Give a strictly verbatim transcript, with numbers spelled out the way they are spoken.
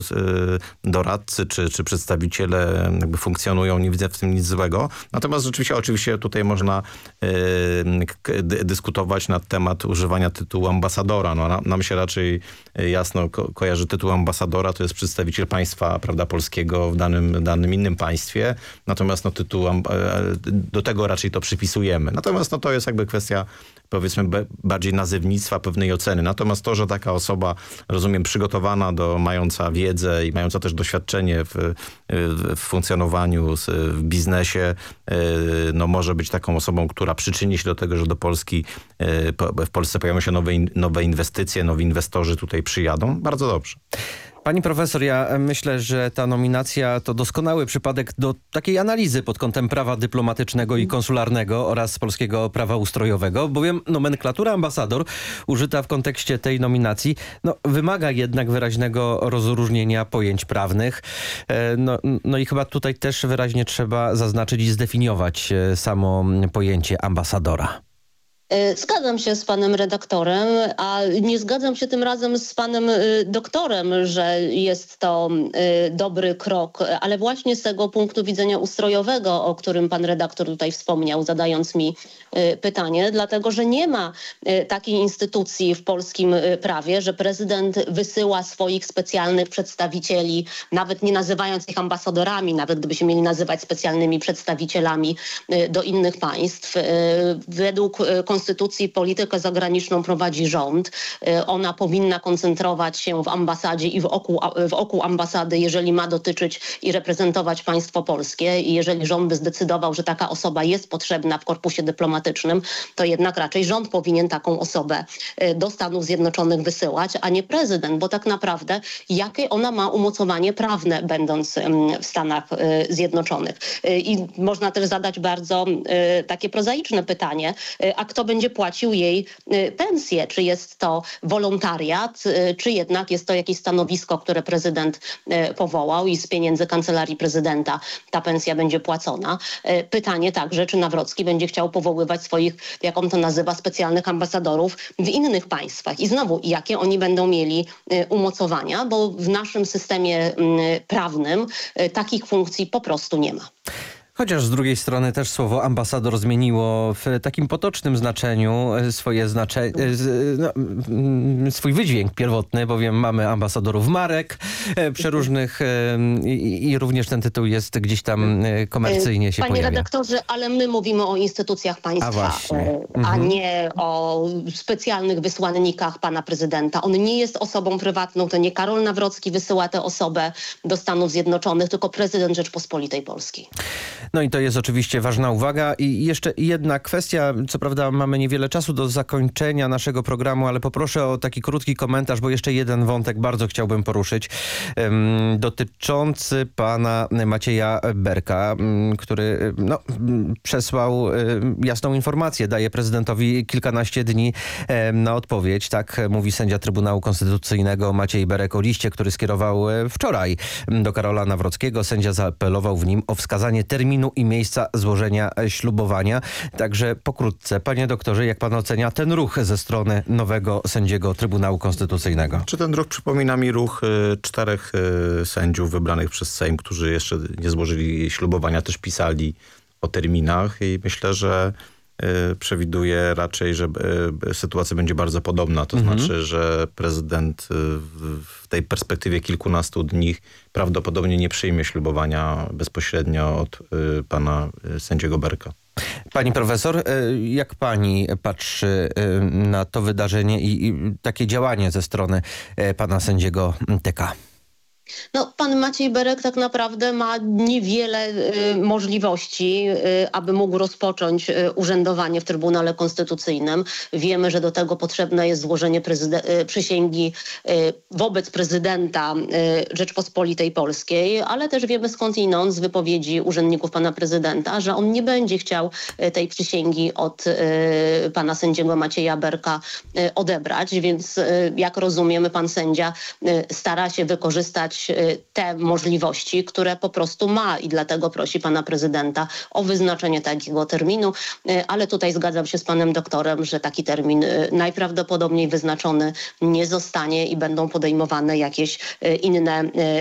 doradcy czy, czy przedstawiciele jakby funkcjonują, nie widzę w tym nic złego. Natomiast rzeczywiście, oczywiście tutaj można y, dyskutować na temat używania tytułu ambasadora. No, nam, nam się raczej jasno ko kojarzy tytuł ambasadora, to jest przedstawiciel państwa, prawda, polskiego w danym, danym innym państwie. Natomiast no, tytuł, do tego raczej to przypisujemy. Natomiast no, to jest jakby kwestia, powiedzmy, bardziej nazewnictwa, pewnej oceny. Natomiast to, że taka osoba, rozumiem, przygotowana do, mająca wiedzę i mająca też doświadczenie w, w funkcjonowaniu, w biznesie, no może być taką osobą, która przyczyni się do tego, że do Polski, w Polsce pojawią się nowe, nowe inwestycje, nowi inwestorzy tutaj przyjadą. Bardzo dobrze. Pani profesor, ja myślę, że ta nominacja to doskonały przypadek do takiej analizy pod kątem prawa dyplomatycznego i konsularnego oraz polskiego prawa ustrojowego, bowiem nomenklatura ambasador użyta w kontekście tej nominacji no, wymaga jednak wyraźnego rozróżnienia pojęć prawnych. No, no i chyba tutaj też wyraźnie trzeba zaznaczyć i zdefiniować samo pojęcie ambasadora. Zgadzam się z panem redaktorem, a nie zgadzam się tym razem z panem doktorem, że jest to dobry krok, ale właśnie z tego punktu widzenia ustrojowego, o którym pan redaktor tutaj wspomniał, zadając mi pytanie, dlatego że nie ma takiej instytucji w polskim prawie, że prezydent wysyła swoich specjalnych przedstawicieli, nawet nie nazywając ich ambasadorami, nawet gdybyśmy mieli nazywać specjalnymi przedstawicielami do innych państw. Według konstytucji Konstytucji politykę zagraniczną prowadzi rząd. Ona powinna koncentrować się w ambasadzie i wokół, wokół ambasady, jeżeli ma dotyczyć i reprezentować państwo polskie. I jeżeli rząd by zdecydował, że taka osoba jest potrzebna w korpusie dyplomatycznym, to jednak raczej rząd powinien taką osobę do Stanów Zjednoczonych wysyłać, a nie prezydent, bo tak naprawdę jakie ona ma umocowanie prawne, będąc w Stanach Zjednoczonych. I można też zadać bardzo takie prozaiczne pytanie, a kto będzie płacił jej pensję? Czy jest to wolontariat, czy jednak jest to jakieś stanowisko, które prezydent powołał i z pieniędzy Kancelarii Prezydenta ta pensja będzie płacona? Pytanie także, czy Nawrocki będzie chciał powoływać swoich, jak on to nazywa, specjalnych ambasadorów w innych państwach. I znowu, jakie oni będą mieli umocowania, bo w naszym systemie prawnym takich funkcji po prostu nie ma. Chociaż z drugiej strony też słowo ambasador zmieniło w takim potocznym znaczeniu swoje znaczenie, no, swój wydźwięk pierwotny, bowiem mamy ambasadorów marek przeróżnych i, i również ten tytuł jest gdzieś tam komercyjnie się Panie pojawia. Panie redaktorze, ale my mówimy o instytucjach państwa, a, mhm. a nie o specjalnych wysłannikach pana prezydenta. On nie jest osobą prywatną, to nie Karol Nawrocki wysyła tę osobę do Stanów Zjednoczonych, tylko prezydent Rzeczpospolitej Polskiej. No i to jest oczywiście ważna uwaga. I jeszcze jedna kwestia, co prawda mamy niewiele czasu do zakończenia naszego programu, ale poproszę o taki krótki komentarz, bo jeszcze jeden wątek bardzo chciałbym poruszyć, um, dotyczący pana Macieja Berka, um, który no, przesłał um, jasną informację, daje prezydentowi kilkanaście dni um, na odpowiedź. Tak mówi sędzia Trybunału Konstytucyjnego Maciej Berek o liście, który skierował wczoraj do Karola Nawrockiego. Sędzia zaapelował w nim o wskazanie terminu i miejsca złożenia ślubowania. Także pokrótce, panie doktorze, jak pan ocenia ten ruch ze strony nowego sędziego Trybunału Konstytucyjnego? Czy ten ruch przypomina mi ruch y, czterech y, sędziów wybranych przez Sejm, którzy jeszcze nie złożyli ślubowania, też pisali o terminach i myślę, że y, przewiduje raczej, że y, sytuacja będzie bardzo podobna. To mhm. znaczy, że prezydent y, w tej perspektywie kilkunastu dni prawdopodobnie nie przyjmie ślubowania bezpośrednio od y, pana y, sędziego Berka. Pani profesor, jak pani patrzy na to wydarzenie i, i takie działanie ze strony pana sędziego T K? No, pan Maciej Berek tak naprawdę ma niewiele y, możliwości, y, aby mógł rozpocząć y, urzędowanie w Trybunale Konstytucyjnym. Wiemy, że do tego potrzebne jest złożenie y, przysięgi y, wobec prezydenta y, Rzeczpospolitej Polskiej, ale też wiemy skądinąd z wypowiedzi urzędników pana prezydenta, że on nie będzie chciał y, tej przysięgi od y, pana sędziego Macieja Berka y, odebrać, więc y, jak rozumiemy, pan sędzia y, stara się wykorzystać wykorzystać te możliwości, które po prostu ma i dlatego prosi pana prezydenta o wyznaczenie takiego terminu, ale tutaj zgadzam się z panem doktorem, że taki termin najprawdopodobniej wyznaczony nie zostanie i będą podejmowane jakieś inne